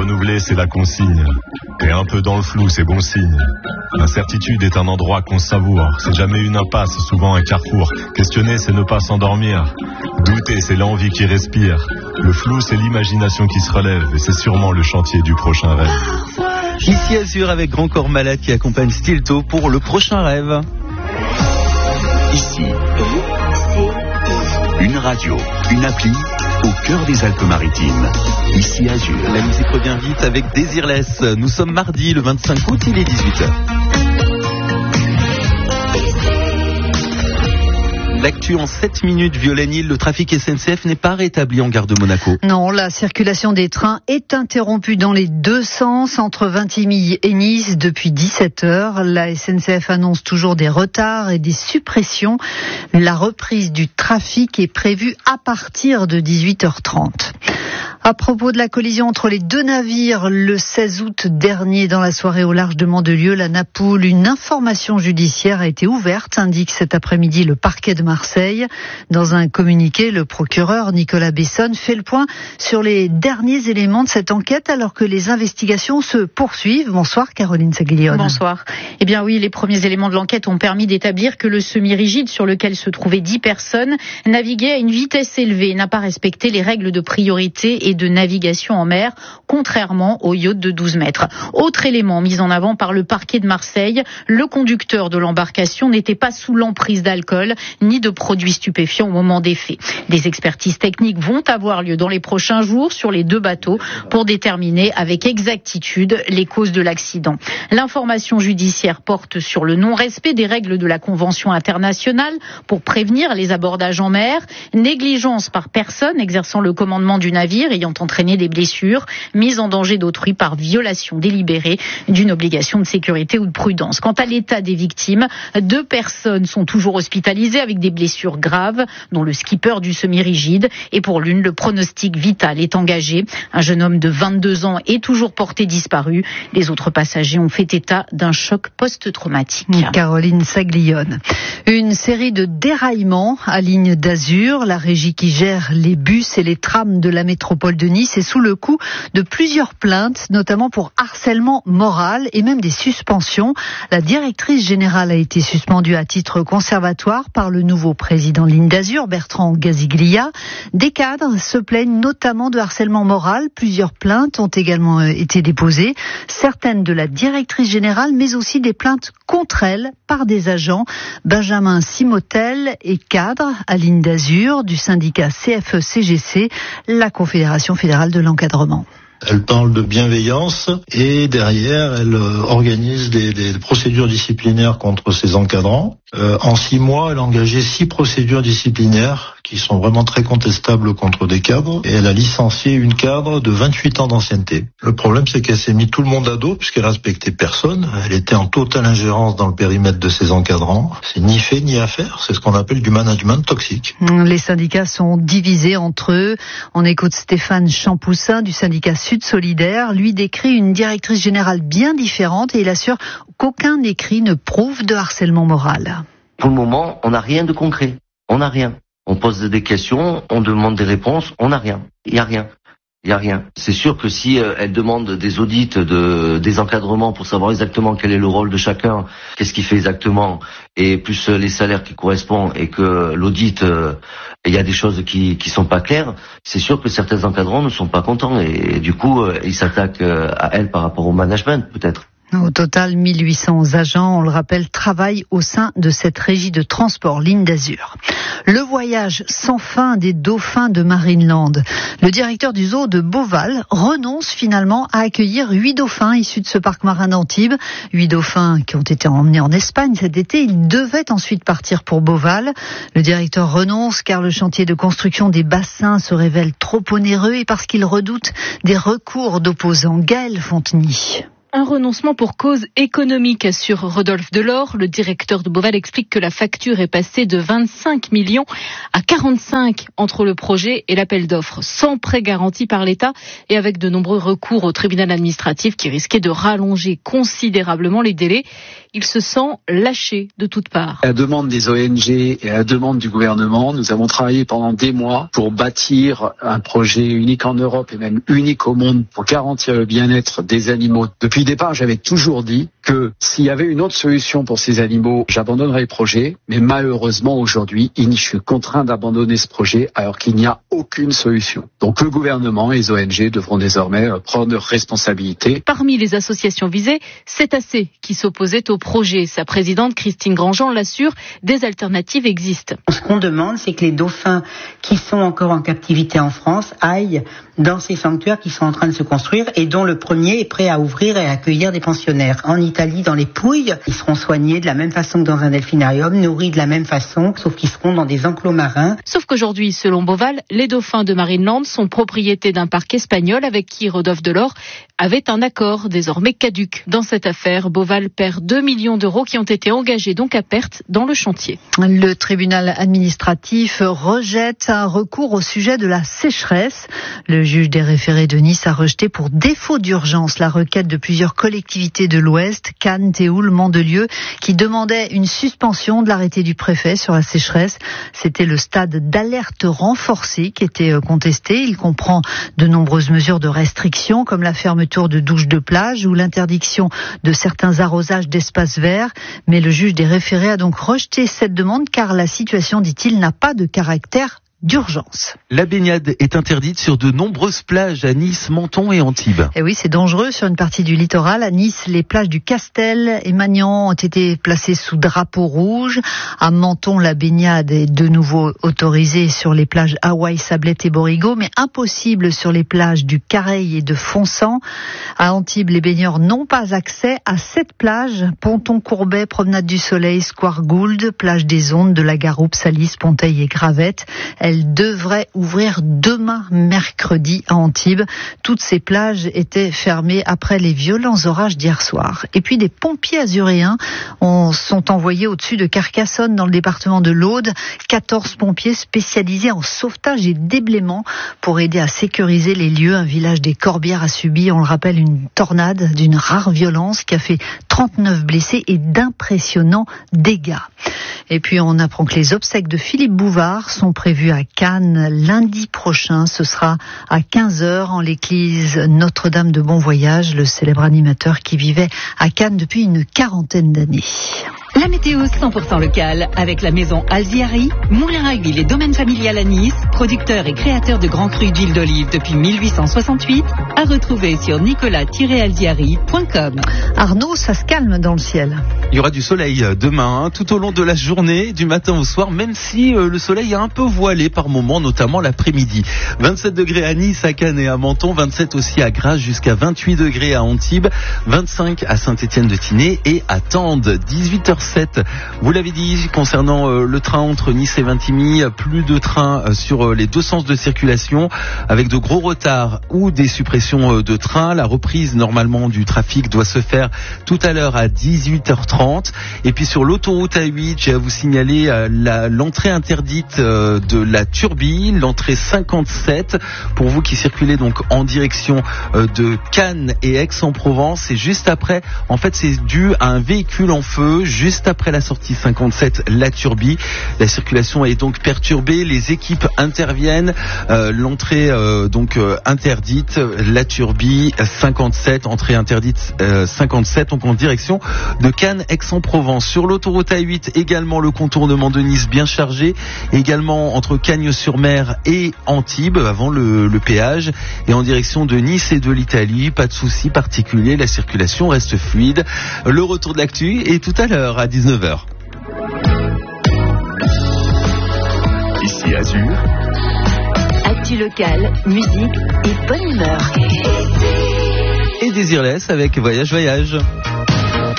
renouveler, c'est la consigne. Et un peu dans le flou, c'est bon signe. L'incertitude est un endroit qu'on savoure. C'est jamais une impasse, souvent un carrefour. Questionner, c'est ne pas s'endormir. Douter, c'est l'envie qui respire. Le flou, c'est l'imagination qui se relève. Et c'est sûrement le chantier du prochain rêve. Ici Azur avec Grand Corps Malade qui accompagne Stilto pour le prochain rêve. Ici, une radio, une appli au cœur des Alpes-Maritimes. Ici Azur. La musique revient vite avec Désirless. Nous sommes mardi le 25 août, il est 18h. L'actu en 7 minutes, Violaine-Île, le trafic SNCF n'est pas rétabli en gare de Monaco. Non, la circulation des trains est interrompue dans les deux sens entre Vintimille et Nice depuis 17h. La SNCF annonce toujours des retards et des suppressions. La reprise du trafic est prévue à partir de 18h30. À propos de la collision entre les deux navires le 16 août dernier dans la soirée au large de Mandelieu, la Napoule, une information judiciaire a été ouverte, indique cet après-midi le parquet de Marseille. Dans un communiqué, le procureur Nicolas Bessonne fait le point sur les derniers éléments de cette enquête alors que les investigations se poursuivent. Bonsoir Caroline Saglione. Bonsoir. Eh bien oui, les premiers éléments de l'enquête ont permis d'établir que le semi-rigide sur lequel se trouvaient 10 personnes naviguait à une vitesse élevée et n'a pas respecté les règles de priorité et de navigation en mer, contrairement au yacht de 12 mètres. Autre élément mis en avant par le parquet de Marseille, le conducteur de l'embarcation n'était pas sous l'emprise d'alcool ni de produits stupéfiants au moment des faits. Des expertises techniques vont avoir lieu dans les prochains jours sur les deux bateaux pour déterminer avec exactitude les causes de l'accident. L'information judiciaire porte sur le non-respect des règles de la Convention internationale pour prévenir les abordages en mer, négligence par personne exerçant le commandement du navire ayant entraîné des blessures, mise en danger d'autrui par violation délibérée d'une obligation de sécurité ou de prudence. Quant à l'état des victimes, 2 personnes sont toujours hospitalisées avec des blessures graves, dont le skipper du semi-rigide. Et pour l'une, le pronostic vital est engagé. Un jeune homme de 22 ans est toujours porté disparu. Les autres passagers ont fait état d'un choc post-traumatique. Caroline Saglione. Une série de déraillements à Ligne d'Azur. La régie qui gère les bus et les trams de la métropole de Nice est sous le coup de plusieurs plaintes, notamment pour harcèlement moral et même des suspensions. La directrice générale a été suspendue à titre conservatoire par le nouveau président de Ligne d'Azur, Bertrand Gaziglia. Des cadres se plaignent notamment de harcèlement moral. Plusieurs plaintes ont également été déposées, certaines de la directrice générale, mais aussi des plaintes contre elle par des agents. Benjamin Simotel est cadre à Ligne d'Azur du syndicat CFE-CGC, la Confédération fédérale de l'encadrement. Elle parle de bienveillance et derrière, elle organise des procédures disciplinaires contre ses encadrants. En 6 mois, elle a engagé 6 procédures disciplinaires qui sont vraiment très contestables contre des cadres. Et elle a licencié une cadre de 28 ans d'ancienneté. Le problème, c'est qu'elle s'est mis tout le monde à dos puisqu'elle respectait personne. Elle était en totale ingérence dans le périmètre de ses encadrants. C'est ni fait ni à faire. C'est ce qu'on appelle du management toxique. Les syndicats sont divisés entre eux. On écoute Stéphane Champoussin du syndicat Sud Solidaire. Lui décrit une directrice générale bien différente et il assure qu'aucun écrit ne prouve de harcèlement moral. Pour le moment, on n'a rien de concret. On n'a rien. On pose des questions, on demande des réponses, on n'a rien. Il n'y a rien. Il n'y a rien. C'est sûr que si elle demande des audits, des encadrements pour savoir exactement quel est le rôle de chacun, qu'est-ce qu'il fait exactement, et plus les salaires qui correspondent, et que l'audit, il y a des choses qui sont pas claires, c'est sûr que certains encadrants ne sont pas contents, et du coup, ils s'attaquent à elle par rapport au management, peut-être. Au total, 1800 agents, on le rappelle, travaillent au sein de cette régie de transport Ligne d'Azur. Le voyage sans fin des dauphins de Marineland. Le directeur du zoo de Beauval renonce finalement à accueillir 8 dauphins issus de ce parc marin d'Antibes. 8 dauphins qui ont été emmenés en Espagne cet été. Ils devaient ensuite partir pour Beauval. Le directeur renonce car le chantier de construction des bassins se révèle trop onéreux et parce qu'il redoute des recours d'opposants. Gaël Fontenay. Un renoncement pour cause économique, assure Rodolphe Delors. Le directeur de Beauval explique que la facture est passée de 25 millions à 45 entre le projet et l'appel d'offres, sans prêt garanti par l'État et avec de nombreux recours au tribunal administratif qui risquaient de rallonger considérablement les délais. Il se sent lâché de toutes parts. À la demande des ONG et à la demande du gouvernement, nous avons travaillé pendant des mois pour bâtir un projet unique en Europe et même unique au monde pour garantir le bien-être des animaux. Depuis le départ, j'avais toujours dit que s'il y avait une autre solution pour ces animaux, j'abandonnerais le projet. Mais malheureusement, aujourd'hui, je suis contraint d'abandonner ce projet alors qu'il n'y a aucune solution. Donc le gouvernement et les ONG devront désormais prendre leurs responsabilités. Parmi les associations visées, Cétacés qui s'opposait au projet. Sa présidente Christine Grandjean l'assure, des alternatives existent. Ce qu'on demande, c'est que les dauphins qui sont encore en captivité en France aillent dans ces sanctuaires qui sont en train de se construire et dont le premier est prêt à ouvrir et à accueillir des pensionnaires. En Italie, dans les Pouilles, ils seront soignés de la même façon que dans un delphinarium, nourris de la même façon, sauf qu'ils seront dans des enclos marins. Sauf qu'aujourd'hui, selon Beauval, les dauphins de Marineland sont propriété d'un parc espagnol avec qui Rodolphe Delors avait un accord désormais caduc. Dans cette affaire, Beauval perd 2 millions d'euros qui ont été engagés donc à perte dans le chantier. Le tribunal administratif rejette un recours au sujet de la sécheresse. Le juge des référés de Nice a rejeté pour défaut d'urgence la requête de plusieurs collectivités de l'Ouest, Cannes, Théoul, Mandelieu, qui demandaient une suspension de l'arrêté du préfet sur la sécheresse. C'était le stade d'alerte renforcée qui était contesté. Il comprend de nombreuses mesures de restriction comme la fermeture de douches de plage ou l'interdiction de certains arrosages d'espaces verts. Mais le juge des référés a donc rejeté cette demande car la situation, dit-il, n'a pas de caractère d'urgence. La baignade est interdite sur de nombreuses plages à Nice, Menton et Antibes. Et oui, c'est dangereux sur une partie du littoral. À Nice, les plages du Castel et Magnan ont été placées sous drapeau rouge. À Menton, la baignade est de nouveau autorisée sur les plages Hawaï, Sablette et Borigo, mais impossible sur les plages du Careil et de Fonsan. À Antibes, les baigneurs n'ont pas accès à 7 plages: Ponton, Courbet, Promenade du Soleil, Square Gould, plage des Ondes, de la Garoupe, Salis, Ponteil et Gravette. Elle devrait ouvrir demain, mercredi, à Antibes. Toutes ces plages étaient fermées après les violents orages d'hier soir. Et puis des pompiers azuréens sont envoyés au-dessus de Carcassonne, dans le département de l'Aude. 14 pompiers spécialisés en sauvetage et déblaiement pour aider à sécuriser les lieux. Un village des Corbières a subi, on le rappelle, une tornade d'une rare violence qui a fait 39 blessés et d'impressionnants dégâts. Et puis on apprend que les obsèques de Philippe Bouvard sont prévues à Cannes lundi prochain. Ce sera à 15h en l'église Notre-Dame de Bon Voyage, le célèbre animateur qui vivait à Cannes depuis une 40aine d'années. La météo 100% locale avec la maison Alziari, moulin à huile et domaine familial à Nice, producteur et créateur de grands crus d'huile d'olive depuis 1868, à retrouver sur nicolas-alziari.com. Arnaud, ça se calme dans le ciel. Il y aura du soleil demain, tout au long de la journée, du matin au soir, même si le soleil est un peu voilé par moments, notamment l'après-midi. 27 degrés à Nice, à Cannes et à Menton, 27 aussi à Grasse, jusqu'à 28 degrés à Antibes, 25 à Saint-Étienne-de-Tinée et à Tende, 18h07. Vous l'avez dit, concernant le train entre Nice et Vintimille, plus de trains sur les deux sens de circulation, avec de gros retards ou des suppressions de trains. La reprise normalement du trafic doit se faire tout à l'heure à 18h30. Et puis sur l'autoroute A8, j'ai à vous signaler l'entrée interdite de la Turbie, l'entrée 57, pour vous qui circulez donc en direction de Cannes et Aix-en-Provence. Et juste après, en fait c'est dû à un véhicule en feu, juste après la sortie 57, la Turbie. La circulation est donc perturbée, les équipes interviennent, l'entrée interdite, la Turbie 57, entrée interdite 57, donc en direction de Cannes, Aix-en-Provence. Sur l'autoroute A8, également le contournement de Nice bien chargé, également entre Cagnes-sur-Mer et Antibes, avant le péage, et en direction de Nice et de l'Italie, pas de souci particulier, la circulation reste fluide. Le retour de l'actu est tout à l'heure à 19h. Ici Azur. Actu locale, musique et bonne humeur. Et Désirless avec Voyage Voyage.